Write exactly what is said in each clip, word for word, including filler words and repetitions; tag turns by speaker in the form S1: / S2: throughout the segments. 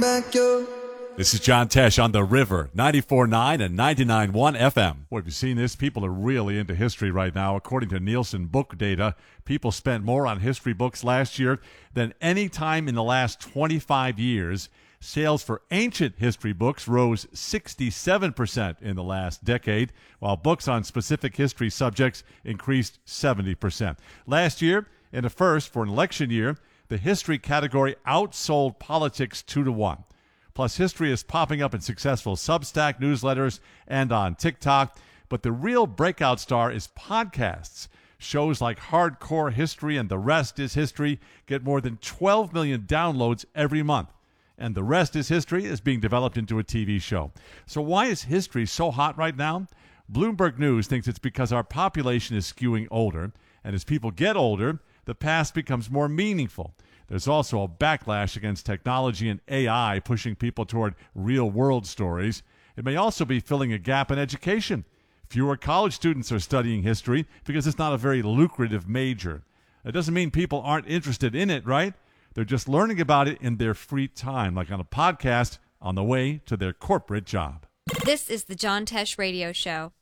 S1: back yo.
S2: This is John Tesh on The River, ninety-four point nine and ninety-nine point one F M. Boy, have you seen this? People are really into history right now. According to Nielsen book data, people spent more on history books last year than any time in the last twenty-five years. Sales for ancient history books rose sixty-seven percent in the last decade, while books on specific history subjects increased seventy percent. Last year, in a first for an election year, the history category outsold politics two to one. Plus, history is popping up in successful Substack newsletters and on TikTok. But the real breakout star is podcasts. Shows like Hardcore History and The Rest is History get more than twelve million downloads every month. And The Rest is History is being developed into a T V show. So why is history so hot right now? Bloomberg News thinks it's because our population is skewing older. And as people get older, the past becomes more meaningful. There's also a backlash against technology and A I pushing people toward real-world stories. It may also be filling a gap in education. Fewer college students are studying history because it's not a very lucrative major. It doesn't mean people aren't interested in it, right? They're just learning about it in their free time, like on a podcast on the way to their corporate job.
S3: This is the John Tesh Radio Show.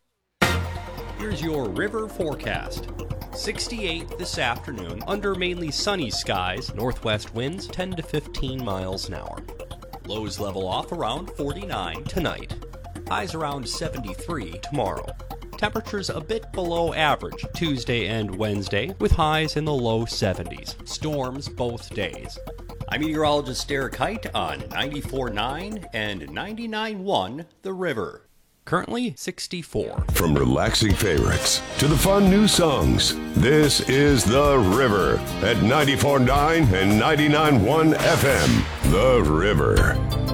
S4: Here's your river forecast. sixty-eight this afternoon, under mainly sunny skies, northwest winds ten to fifteen miles an hour. Lows level off around forty-nine tonight. Highs around seventy-three tomorrow. Temperatures a bit below average Tuesday and Wednesday, with highs in the low seventies. Storms both days. I'm meteorologist Derek Height on ninety-four point nine and ninety-nine point one The River. Currently sixty-four.
S5: From relaxing favorites to the fun new songs, this is The River at ninety-four point nine and ninety-nine point one F M. The River.